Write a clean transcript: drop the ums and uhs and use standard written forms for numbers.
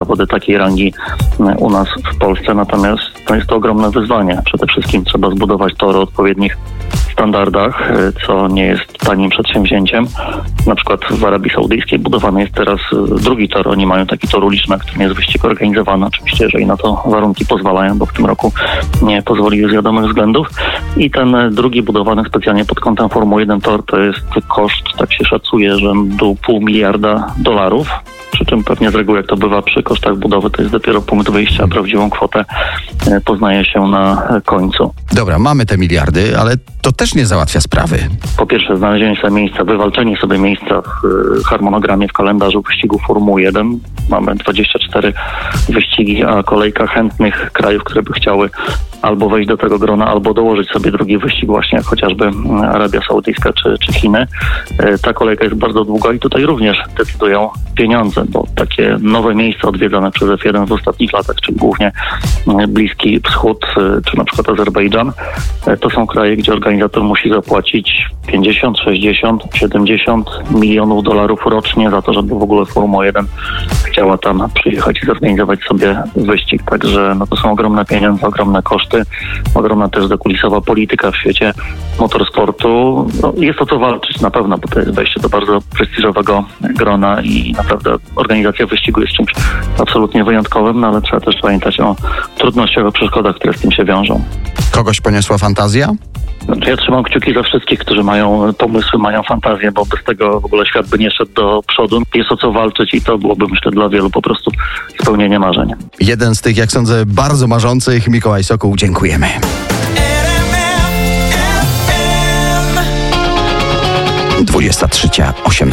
zawody takiej rangi u nas w Polsce, natomiast to jest to ogromne wyzwanie. Przede wszystkim trzeba zbudować tory o odpowiednich standardach, co nie jest tanim przedsięwzięciem. Na przykład w Arabii Saudyjskiej budowany jest teraz drugi tor. Oni mają taki tor uliczny, w którym jest wyścig organizowany. Oczywiście, jeżeli na to warunki pozwalają, bo w tym roku nie pozwoliły z wiadomych względów. I ten drugi budowany specjalnie pod kątem Formuły 1 tor to jest koszt, tak się szacuje, że do $500 miliarda. Przy czym pewnie z reguły, jak to bywa przy kosztach budowy, to jest dopiero punkt wyjścia, a prawdziwą kwotę poznaje się na końcu. Dobra, mamy te miliardy, ale to też nie załatwia sprawy. Po pierwsze, znalezienie sobie miejsca, wywalczenie sobie miejsca w harmonogramie, w kalendarzu wyścigu Formuły 1. Mamy 24 wyścigi, a kolejka chętnych krajów, które by chciały albo wejść do tego grona, albo dołożyć sobie drugi wyścig, właśnie jak chociażby Arabia Saudyjska czy Chiny. Ta kolejka jest bardzo długa i tutaj również decydują pieniądze, bo takie nowe miejsca odwiedzane przez F1 w ostatnich latach, czyli głównie Bliski Wschód, czy na przykład Azerbejdżan, to są kraje, gdzie organizator musi zapłacić 50, 60, 70 milionów dolarów rocznie za to, żeby w ogóle Formuła 1 chciała tam przyjechać i zorganizować sobie wyścig. Także to są ogromne pieniądze, ogromne koszty, ogromna też zakulisowa polityka w świecie motorsportu. Jest o co walczyć na pewno, bo to jest wejście do bardzo prestiżowego grona i naprawdę organizacja wyścigu jest czymś absolutnie wyjątkowym, ale trzeba też pamiętać o trudnościach, o przeszkodach, które z tym się wiążą. Kogoś poniosła fantazja? Ja trzymam kciuki za wszystkich, którzy mają pomysły, mają fantazję, bo bez tego w ogóle świat by nie szedł do przodu. Jest o co walczyć i to byłoby, myślę, dla wielu po prostu spełnienie marzeń. Jeden z tych, jak sądzę, bardzo marzących, Mikołaj Sokół, dziękujemy. 23:18